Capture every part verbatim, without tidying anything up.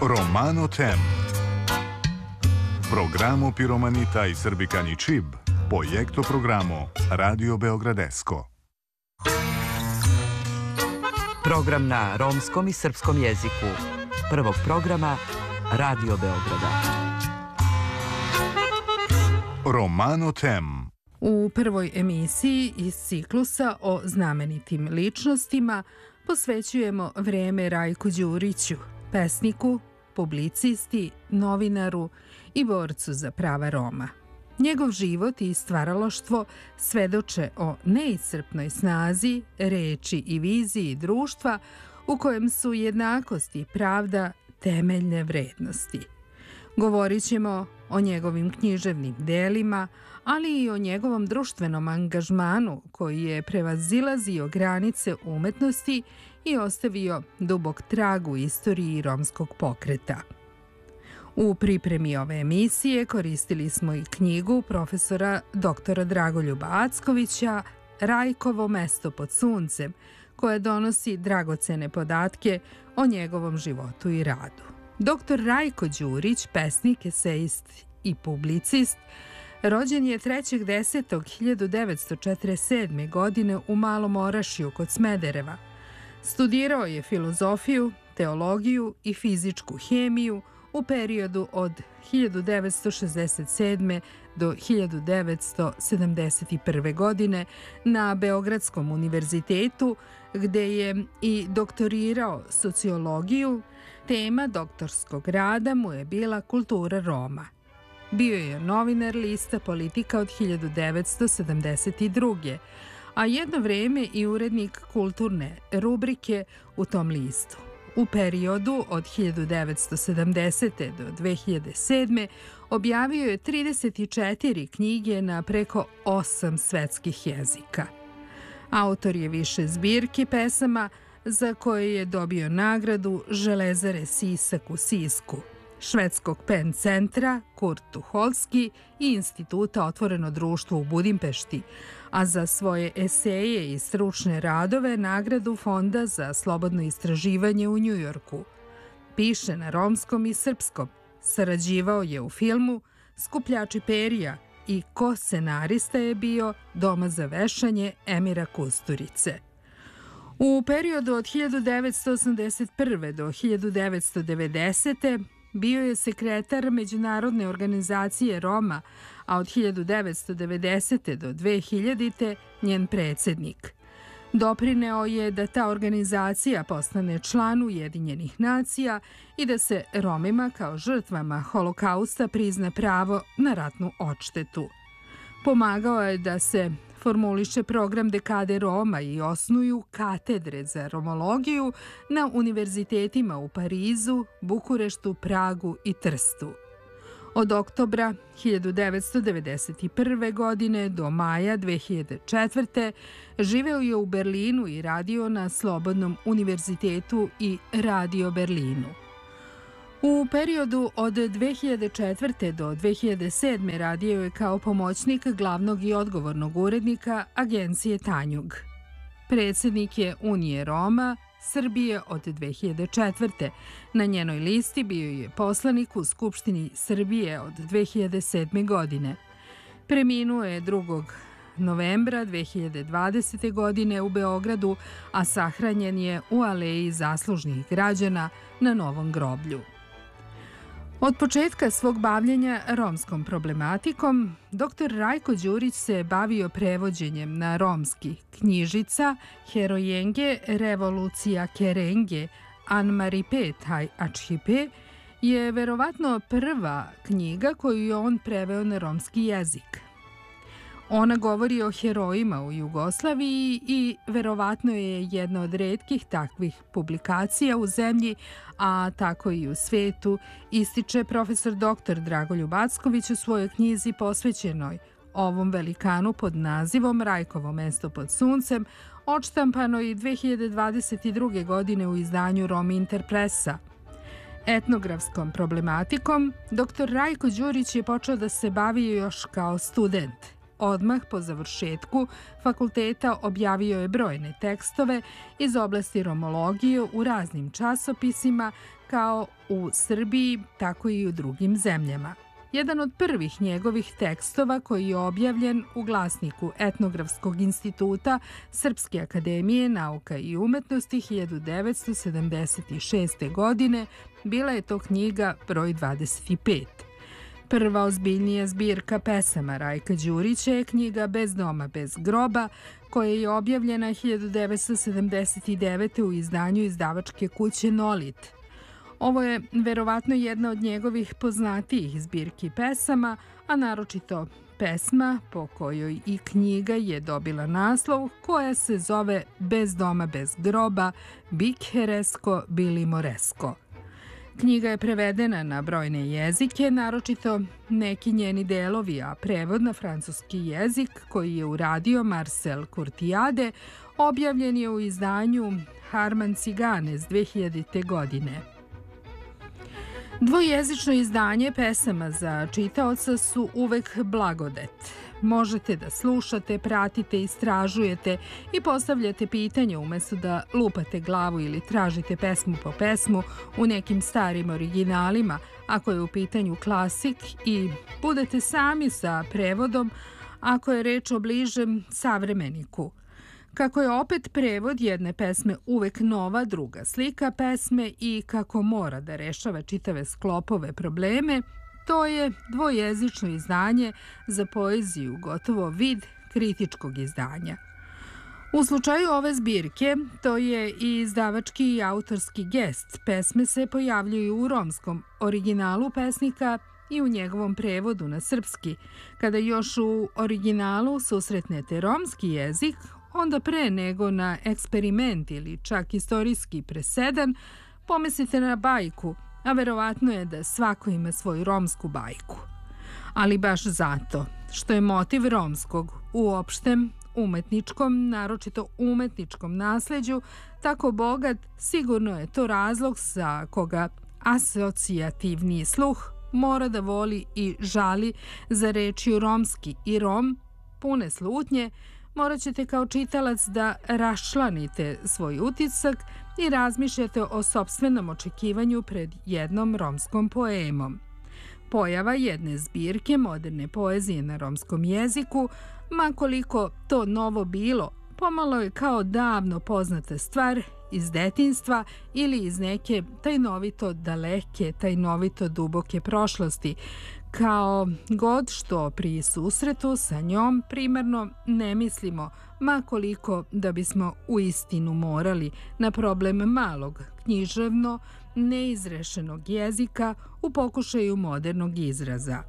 Romano Tem. Programo Piromanita i Srbikani Čib, projekto programo Radio Beogradesko. Program na romskom i srpskom jeziku. Prvog programa Radio Beograda. Romano Tem. U prvoj emisiji iz ciklusa o znamenitim ličnostima posvećujemo vreme Rajku Đuriću, pesniku, publicisti, novinaru i borcu za prava Roma. Njegov život i stvaralaštvo svedoče o neiscrpnoj snazi, reči i viziji društva u kojem su jednakost i pravda temeljne vrednosti. Govorit ćemo o njegovim književnim delima, ali i o njegovom društvenom angažmanu koji je prevazilazio granice umetnosti i ostavio dubok trag u istoriji romskog pokreta. U pripremi ove emisije koristili smo i knjigu profesora doktora Dragoljuba Ackovića Rajkovo mesto pod suncem, koja donosi dragocene podatke o njegovom životu i radu. Doktor Rajko Đurić, pesnik, esejist i publicist, rođen je trećeg desetog hiljadu devetsto četrdeset sedme. godine u Malom Orašju kod Smedereva. Studirao je filozofiju, teologiju i fizičku hemiju u periodu od hiljadu devetsto šezdeset sedme. do hiljadu devetsto sedamdeset prve. godine na Beogradskom univerzitetu, gde je i doktorirao sociologiju. Tema doktorskog rada mu je bila kultura Roma. Bio je novinar lista Politika od hiljadu devetsto sedamdeset druge. a jedno vreme i urednik kulturne rubrike u tom listu. U periodu od hiljadu devetsto sedamdesete. do dve hiljade sedme. objavio je trideset četiri knjige na preko osam svetskih jezika. Autor je više zbirki pesama za koje je dobio nagradu Železare Sisak u Sisku, Švedskog pen centra Kurt Tucholsky i Instituta Otvoreno društvo u Budimpešti, a za svoje eseje i stručne radove nagradu Fonda za slobodno istraživanje u Njujorku. Piše na romskom i srpskom, sarađivao je u filmu Skupljači perija i ko-scenarista je bio Doma za vešanje Emira Kusturice. U periodu od hiljadu devetsto osamdeset prve. do hiljadu devetsto devedesete. bio je sekretar Međunarodne organizacije Roma, a od hiljadu devetsto devedesete. do dve hiljadite. njen predsjednik. Doprineo je da ta organizacija postane član Ujedinjenih nacija i da se Romima kao žrtvama Holokausta prizna pravo na ratnu odštetu. Pomagao je da se formuliše program dekade Roma i osnuju katedre za romologiju na univerzitetima u Parizu, Bukureštu, Pragu i Trstu. Od oktobra hiljadu devetsto devedeset prve. godine do maja dve hiljade četvrte. živeo je u Berlinu i radio na Slobodnom univerzitetu i Radio Berlinu. U periodu od dve hiljade četvrte. do dve hiljade sedme. radio je kao pomoćnik glavnog i odgovornog urednika agencije Tanjug. Predsjednik je Unije Roma Srbije od dve hiljade četvrte. Na njenoj listi bio je poslanik u Skupštini Srbije od dve hiljade sedme. godine. Preminuo je drugog novembra dve hiljade dvadesete. godine u Beogradu, a sahranjen je u Aleji zaslužnih građana na Novom groblju. Od početka svog bavljenja romskom problematikom, doktor Rajko Đurić se bavio prevođenjem na romski knjižica Herojenge Revolucija Kerenge Anmaripe Taj Ačhipe je verovatno prva knjiga koju je on preveo na romski jezik. Ona govori o herojima u Jugoslaviji i verovatno je jedna od retkih takvih publikacija u zemlji, a tako i u svetu, ističe profesor doktor Dragoljub Acković u svojoj knjizi posvećenoj ovom velikanu pod nazivom Rajkovo mesto pod suncem, odštampanoj dve hiljade dvadeset druge. godine u izdanju Romi Interpresa. Etnografskom problematikom doktor Rajko Đurić je počeo da se bavi još kao student. odmah po završetku fakulteta objavio je brojne tekstove iz oblasti romologije u raznim časopisima, kao u Srbiji, tako i u drugim zemljama. Jedan od prvih njegovih tekstova koji je objavljen u glasniku Etnografskog instituta Srpske akademije nauka i umetnosti hiljadu devetsto sedamdeset šeste. godine bila je to knjiga broj dvadeset pet. Prva ozbiljnija zbirka pesama Rajka Đurića je knjiga Bez doma, bez groba, koja je objavljena hiljadu devetsto sedamdeset devete. u izdanju izdavačke kuće Nolit. Ovo je verovatno jedna od njegovih poznatijih zbirki pesama, a naročito pesma po kojoj i knjiga je dobila naslov, koja se zove Bez doma, bez groba, Bik heresko, bili moresko. Knjiga je prevedena na brojne jezike, naročito neki njeni delovi, a prevod na francuski jezik koji je uradio Marcel Courtiade objavljen je u izdanju Harman Ciganes dve hiljadite. godine. Dvojezično izdanje pesama za čitaoca su uvek blagodet. Možete da slušate, pratite, istražujete i postavljate pitanje umesto da lupate glavu ili tražite pesmu po pesmu u nekim starim originalima, ako je u pitanju klasik, i budete sami sa prevodom ako je reč o bližem savremeniku. Kako je opet prevod jedne pesme uvek nova druga slika pesme i kako mora da rešava čitave sklopove probleme, to je dvojezično izdanje za poeziju, gotovo vid kritičkog izdanja. U slučaju ove zbirke, to je i izdavački i autorski gest. Pesme se pojavljuju u romskom originalu pesnika i u njegovom prevodu na srpski. Kada još u originalu susretnete romski jezik, onda pre nego na eksperiment ili čak istorijski presedan, pomislite na bajku, a verovatno je da svako ima svoju romsku bajku. Ali baš zato što je motiv romskog u opštem umetničkom, naročito umetničkom nasleđu, tako bogat, sigurno je to razlog za koga asocijativni sluh mora da voli i žali za rečju romski i rom, pune slutnje. Morat ćete kao čitalac da raščlanite svoj utisak i razmišljate o sopstvenom očekivanju pred jednom romskom poemom. Pojava jedne zbirke moderne poezije na romskom jeziku, ma koliko to novo bilo, pomalo je kao davno poznata stvar iz detinjstva ili iz neke tajnovito daleke, tajnovito duboke prošlosti, kao god što pri susretu sa njom primarno ne mislimo, ma koliko da bismo uistinu morali na problem malog, književno, neizrešenog jezika u pokušaju modernog izraza.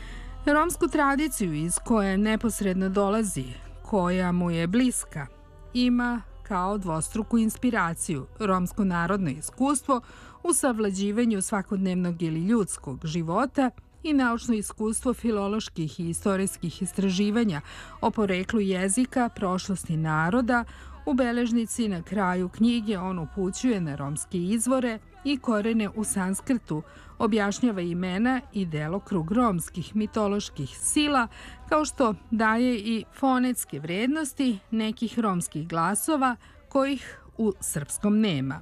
Romsku tradiciju iz koje neposredno dolazi, koja mu je bliska, ima kao dvostruku inspiraciju romsko narodno iskustvo u savlađivanju svakodnevnog ili ljudskog života i naučno iskustvo filoloških i istorijskih istraživanja o poreklu jezika, prošlosti naroda. U beležnici na kraju knjige on upućuje na romske izvore i korene u sanskrtu, objašnjava imena i delokrug romskih mitoloških sila, kao što daje i fonetske vrednosti nekih romskih glasova kojih u srpskom nema.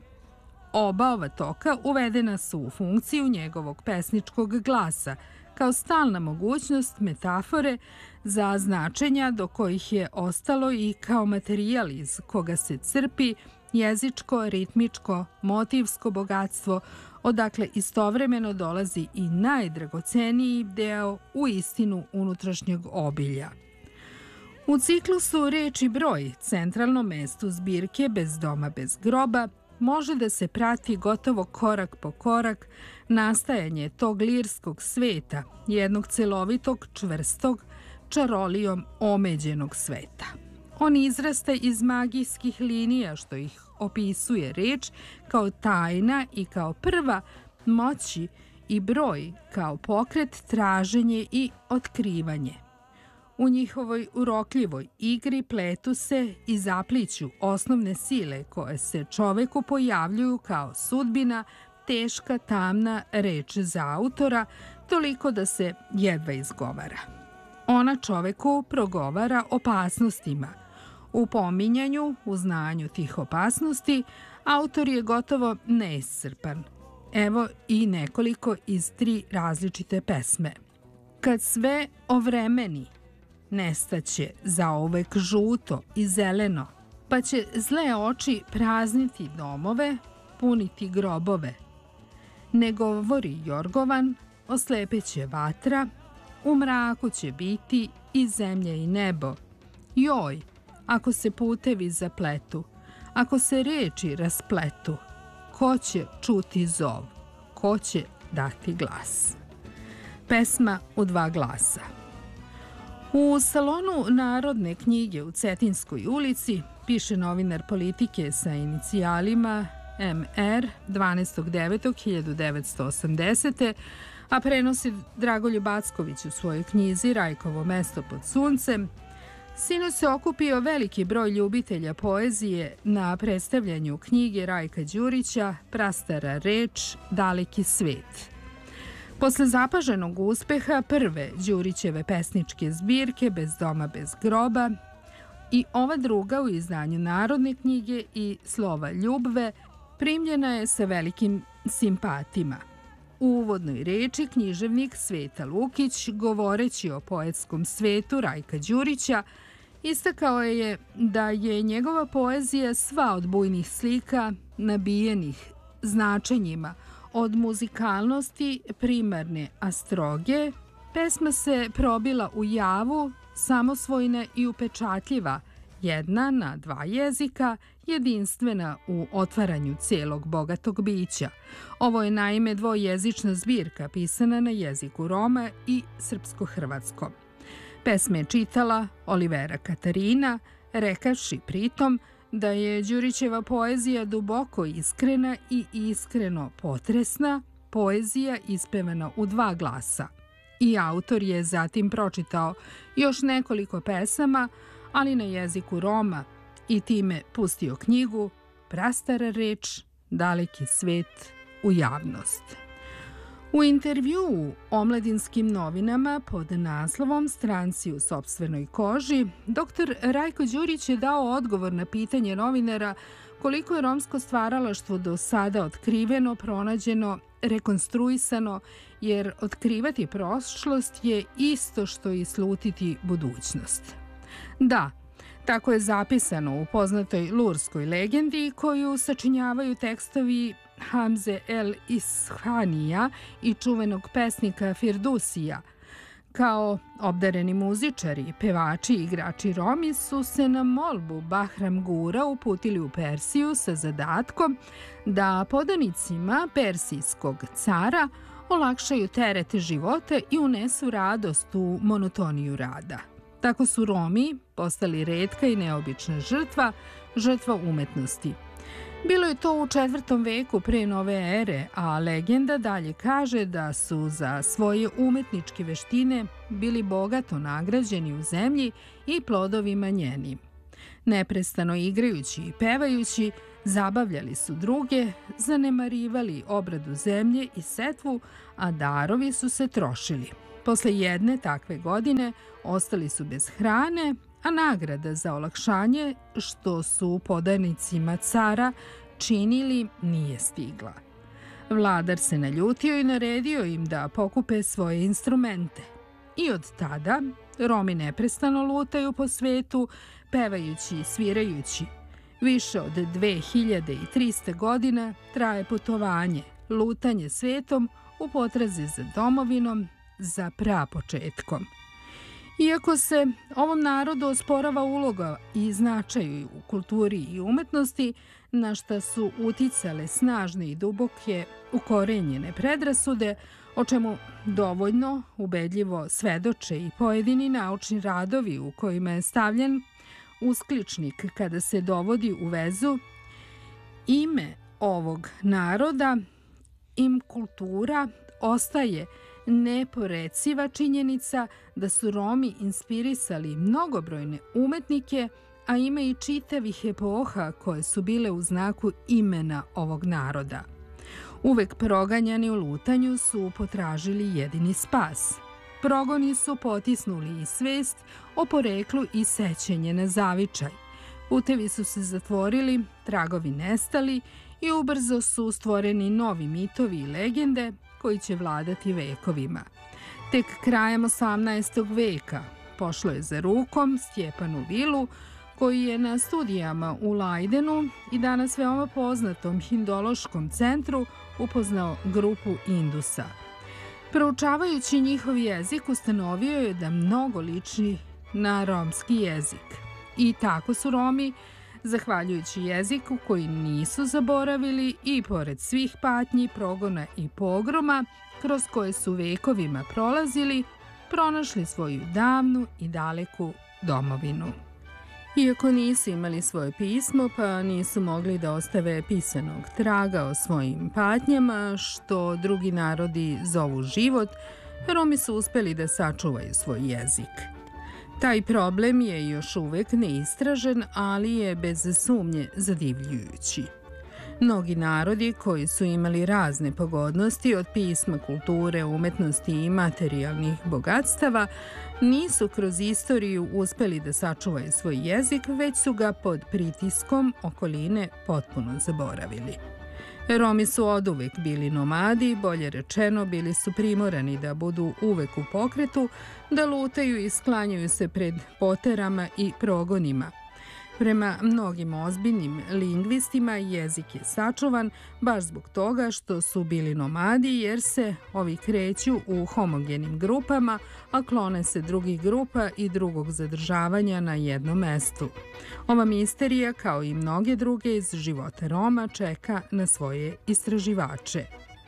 Oba ova toka uvedena su u funkciju njegovog pesničkog glasa, kao stalna mogućnost metafore za značenja do kojih je ostalo i kao materijal iz koga se crpi jezičko, ritmičko, motivsko bogatstvo, odakle istovremeno dolazi i najdragoceniji deo u istinu unutrašnjeg obilja. U ciklusu Reč i broj, centralno mesto zbirke Bez doma, bez groba, može da se prati gotovo korak po korak nastajanje tog lirskog sveta, jednog celovitog, čvrstog, čarolijom omeđenog sveta. On izrasta iz magijskih linija, što ih opisuje reč, kao tajna i kao prva moći i broj, kao pokret, traženje i otkrivanje. U njihovoj urokljivoj igri pletu se i zapliću osnovne sile koje se čoveku pojavljuju kao sudbina, teška, tamna reč za autora, toliko da se jedva izgovara. Ona čoveku progovara opasnostima. U pominjanju, u znanju tih opasnosti, autor je gotovo neiscrpan. Evo i nekoliko iz tri različite pesme. Kad sve ovremeni, nestaće zauvek žuto i zeleno, pa će zle oči prazniti domove, puniti grobove. Ne govori Jorgovan, oslepeće vatra, u mraku će biti i zemlja i nebo. Joj, ako se putevi zapletu, ako se reči raspletu, ko će čuti zov, ko će dati glas? Pesma u dva glasa. U salonu Narodne knjige u Cetinskoj ulici piše novinar Politike sa inicijalima M R dvanaestog devetog hiljadu devetsto osamdesete. a prenosi Dragoljub Acković u svojoj knjizi Rajkovo mesto pod suncem. Sinoć se okupio veliki broj ljubitelja poezije na predstavljanju knjige Rajka Đurića Prastara reč, daleki svet. Posle zapaženog uspeha prve Đurićeve pesničke zbirke Bez doma, bez groba i ova druga u izdanju Narodne knjige i Slova ljubve primljena je sa velikim simpatima. U uvodnoj reči književnik Sveta Lukić, govoreći o poetskom svetu Rajka Đurića, istakao je da je njegova poezija sva od bujnih slika, nabijenih značenjima, od muzikalnosti primarne a stroge, pesma se probila u javu, samosvojna i upečatljiva, jedna na dva jezika, jedinstvena u otvaranju celog bogatog bića. Ovo je naime dvojezična zbirka pisana na jeziku Roma i srpsko-hrvatskom. Pesme je čitala Olivera Katarina, rekavši pritom da je Đurićeva poezija duboko iskrena i iskreno potresna, poezija ispevana u dva glasa. I autor je zatim pročitao još nekoliko pesama, ali na jeziku Roma, i time pustio knjigu Prastara reč, daleki svet u javnost. U intervju u Omladinskim novinama pod naslovom Stranci u sopstvenoj koži, doktor Rajko Đurić je dao odgovor na pitanje novinara koliko je romsko stvaralaštvo do sada otkriveno, pronađeno, rekonstruisano, jer otkrivati prošlost je isto što i slutiti budućnost. Da, tako je zapisano u poznatoj lurskoj legendi koju sačinjavaju tekstovi Hamze el Ishanija i čuvenog pesnika Firdusija. Kao obdareni muzičari, pevači i igrači Romi su se na molbu Bahram Gura uputili u Persiju sa zadatkom da podanicima persijskog cara olakšaju teret života i unesu radost u monotoniju rada. Tako su Romi postali retka i neobična žrtva, žrtva umetnosti. Bilo je to u četvrtom veku pre nove ere, a legenda dalje kaže da su za svoje umetničke veštine bili bogato nagrađeni u zemlji i plodovima njenim. Neprestano igrajući i pevajući, zabavljali su druge, zanemarivali obradu zemlje i setvu, a darovi su se trošili. Posle jedne takve godine ostali su bez hrane, a nagrada za olakšanje što su podanicima cara činili nije stigla. Vladar se naljutio i naredio im da pokupe svoje instrumente. I od tada Romi neprestano lutaju po svetu, pevajući i svirajući. Više od dve hiljade trista godina traje putovanje, lutanje svetom u potrazi za domovinom, za prapočetkom. Iako se ovom narodu osporava uloga i značaju u kulturi i umetnosti, na šta su uticale snažne i duboke ukorenjene predrasude, o čemu dovoljno ubedljivo svedoče i pojedini naučni radovi u kojima je stavljen uskličnik kada se dovodi u vezu ime ovog naroda, im kultura ostaje neporeciva činjenica da su Romi inspirisali mnogobrojne umetnike, a ima i čitavih epoha koje su bile u znaku imena ovog naroda. Uvek proganjani u lutanju su potražili jedini spas. Progoni su potisnuli i svest o poreklu i sećenje na zavičaj. Putevi su se zatvorili, tragovi nestali i ubrzo su stvoreni novi mitovi i legende koji će vladati vekovima. Tek krajem osamnaestog veka pošlo je za rukom Stjepanu Vilu, koji je na studijama u Lajdenu i danas veoma poznatom hindološkom centru upoznao grupu Indusa. Proučavajući njihov jezik, ustanovio je da mnogo liči na romski jezik. I tako su Romi, zahvaljujući jeziku koji nisu zaboravili i pored svih patnji, progona i pogroma, kroz koje su vekovima prolazili, pronašli svoju davnu i daleku domovinu. Iako nisu imali svoje pismo, pa nisu mogli da ostave pisanog traga o svojim patnjama, što drugi narodi zovu život, Romi su uspeli da sačuvaju svoj jezik. Taj problem je još uvek neistražen, ali je bez sumnje zadivljujući. Mnogi narodi koji su imali razne pogodnosti od pisma, kulture, umetnosti i materijalnih bogatstava nisu kroz istoriju uspeli da sačuvaju svoj jezik, već su ga pod pritiskom okoline potpuno zaboravili. Romi su oduvek bili nomadi, bolje rečeno bili su primorani da budu uvek u pokretu, da lutaju i sklanjaju se pred poterama i progonima. Prema mnogim ozbiljnim lingvistima jezik je sačuvan baš zbog toga što su bili nomadi, jer se ovi kreću u homogenim grupama, a klone se drugih grupa i drugog zadržavanja na jednom mestu. Ova misterija, kao i mnoge druge iz života Roma, čeka na svoje istraživače.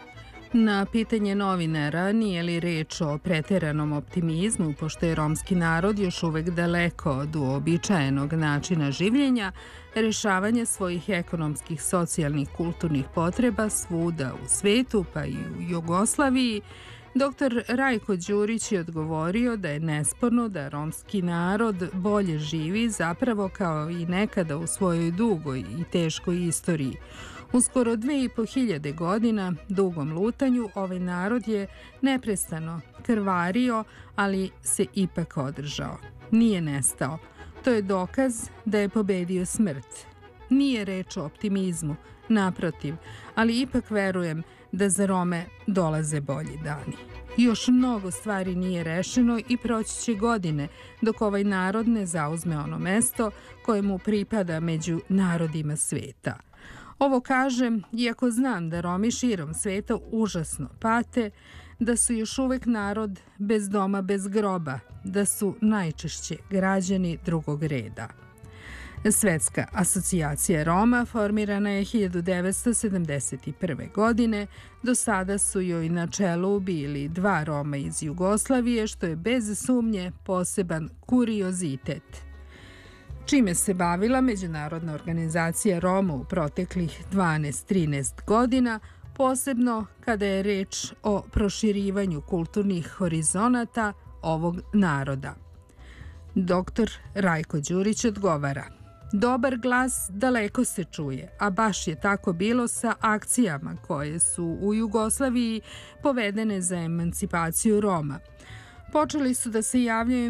Na pitanje novinara nije li reč o preteranom optimizmu, pošto je romski narod još uvek daleko od uobičajenog načina življenja, rešavanje svojih ekonomskih, socijalnih, kulturnih potreba svuda u svetu, pa i u Jugoslaviji, doktor Rajko Đurić je odgovorio da je nesporno da romski narod bolje živi, zapravo kao i nekada u svojoj dugoj i teškoj istoriji. U skoro dve i po hiljade godina dugom lutanju ovaj narod je neprestano krvario, ali se ipak održao. Nije nestao. To je dokaz da je pobedio smrt. Nije reč o optimizmu, naprotiv, ali ipak verujem da za Rome dolaze bolji dani. Još mnogo stvari nije rešeno i proći će godine dok ovaj narod ne zauzme ono mesto koje mu pripada među narodima sveta. Ovo kažem, iako znam da Romi širom sveta užasno pate, da su još uvek narod bez doma, bez groba, da su najčešće građani drugog reda. Svetska asocijacija Roma formirana je hiljadu devetsto sedamdeset prve. godine. Do sada su joj na čelu bili dva Roma iz Jugoslavije, što je bez sumnje poseban kuriozitet. Čime se bavila Međunarodna organizacija Roma u proteklih dvanaest trinaest godina, posebno kada je reč o proširivanju kulturnih horizonata ovog naroda. Doktor Rajko Đurić odgovara: dobar glas daleko se čuje, a baš je tako bilo sa akcijama koje su u Jugoslaviji povedene za emancipaciju Roma. Počeli su da se javljaju